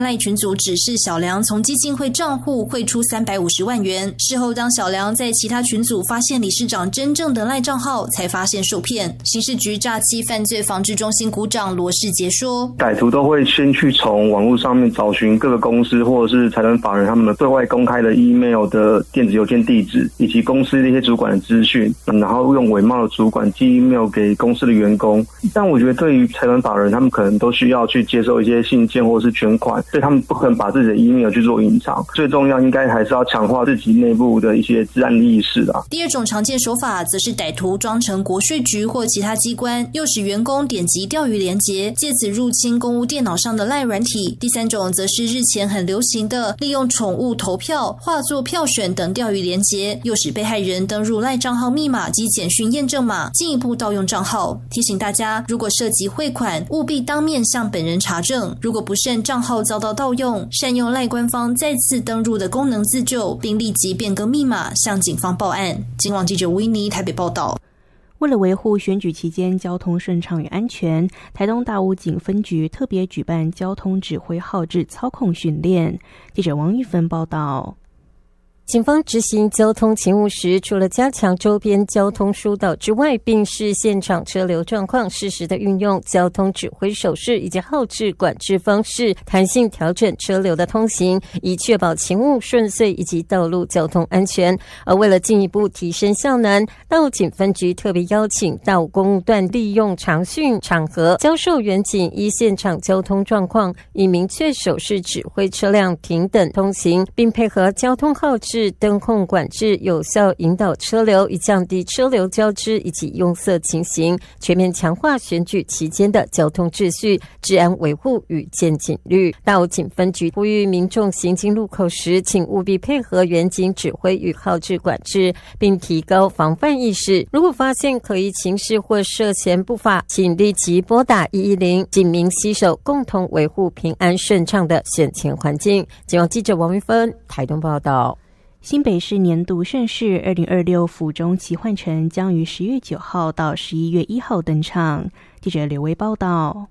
赖群组指示小梁从基金会账户汇出350万元，事后当小梁在其他群组发现理事长真正的赖账号，才发现受骗。刑事局诈欺犯罪防治中心股长罗世杰说， 歹徒都会先去从网络上面找寻各个公司或者是财团法人他们对外公开的 email 的电子邮件地址，以及公司的一些主管的资讯，然后用伪冒的主管寄 email 给公司的员工。但我觉得对于财团法人，他们可能都需要去接受一些信件或者是捐款，所以他们不可能把自己的 email 去做隐藏。最重要应该还是要强化自己内部的一些治安意识啊。 第二种常见手法则是歹徒装成国税局或其他机关，诱使员工点击钓鱼连结，借此入侵公务电脑上的赖软体。第三种则是日前很流行的利用宠物投票、化作票选等钓鱼连结，诱使被害人登入赖账号密码及简讯验证码，进一步盗用账号。提醒大家，如果涉及汇款，务必当面向本人查证，如果不慎账号遭到盗用，善用赖官方再次登入的功能自救，并立即变更密码向警方报案。警网记者维尼台北报道。 为了维护选举期间交通顺畅与安全，台东大武警分局特别举办交通指挥号志操控训练。记者王玉芬报道。 警方执行交通勤务时，除了加强周边交通疏导之外，并视现场车流状况，适时的运用交通指挥手势以及号志管制方式，弹性调整车流的通行，以确保勤务顺遂以及道路交通安全。而为了进一步提升效能，大武警分局特别邀请大武公路段利用常训场合，教授员警依现场交通状况，以明确手势指挥车辆停等通行，并配合交通号志灯控管制，有效引导车流，以降低车流交织以及拥塞情形，全面强化选举期间的交通秩序、治安维护与见警率。大武警分局呼吁民众行经路口时，请务必配合员警指挥与号志管制，并提高防范意识。如果发现可疑情事或涉嫌不法，请立即拨打110，警民携手，共同维护平安顺畅的选前环境。警网记者王玉芬台东报道。 新北市年度盛事2026府中奇幻城将于10月9号到11月1号登场。记者刘威报道。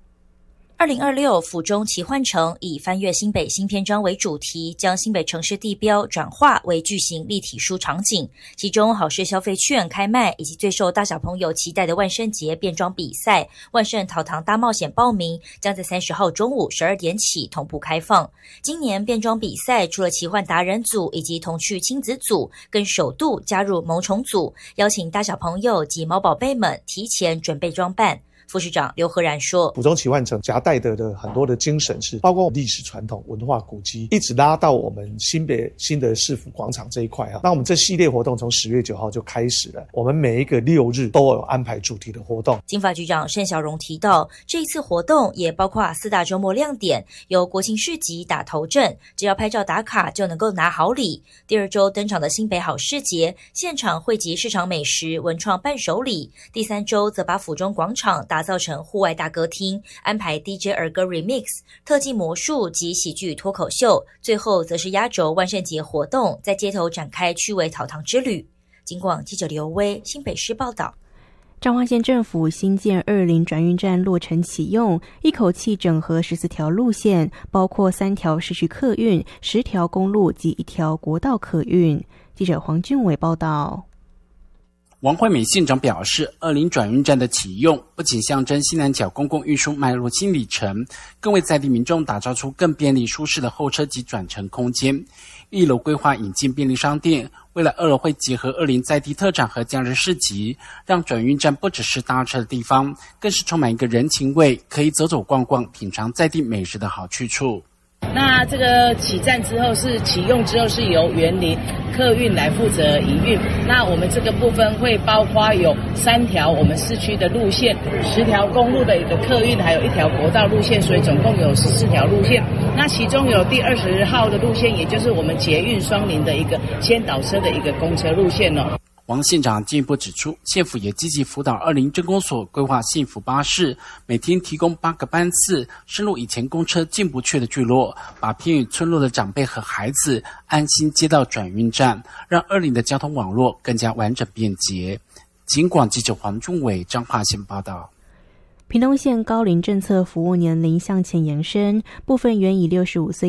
2026府中奇幻城以翻越新北新篇章为主题，将新北城市地标转化为巨型立体书场景，其中好事消费券开卖，以及最受大小朋友期待的万圣节变装比赛、万圣淘糖大冒险报名，将在30号中午12点起同步开放。今年变装比赛除了奇幻达人组以及童趣亲子组，更首度加入萌宠组，邀请大小朋友及毛宝贝们提前准备装扮。副市长刘和然说， 府中奇幻城夹带的很多的精神是包括历史传统、文化古迹，一直拉到我们新北新的市府广场这一块。那我们这系列活动从10月9号就开始了，我们每一个6日都有安排主题的活动。 经发局长盛小荣提到，这一次活动也包括4大周末亮点，由国庆市集打头阵，只要拍照打卡就能够拿好礼。第2周登场的新北好市节，现场汇集市场美食、文创伴手礼。第3周则把府中广场打造成户外大歌厅，安排 DJ 儿歌 remix、 特技魔术及喜剧脱口秀，最后则是压轴万圣节活动，在街头展开趣味讨糖之旅。警广记者刘威新北市报道。 彰化县政府新建20转运站落成启用，一口气整合14条路线，包括3条市区客运、10条公路及1条国道客运。记者黄俊伟报道。 王惠美县长表示，20转运站的启用不仅象征西南角公共运输迈入新里程，更为在地民众打造出更便利舒适的候车及转乘空间。1楼规划引进便利商店，未来2楼会结合20在地特产和假日市集，让转运站不只是搭车的地方，更是充满一个人情味，可以走走逛逛，品尝在地美食的好去处。 那这个启用之后是由园林客运来负责营运。那我们这个部分会包括有3条我们市区的路线，10条公路的一个客运，还有1条国道路线，所以总共有14条路线。那其中有第20号的路线，也就是我们捷运双林的一个先导车的一个公车路线哦。 王县长进一步指出，县府也积极辅导20镇公所规划幸福巴士，每天提供8个班次，深入以前公车进不去的聚落，把偏远村落的长辈和孩子安心接到转运站，让20的交通网络更加完整便捷。警广记者黄俊伟彰化县报道。 屏东县高龄政策服务年龄向前延伸，部分原已65岁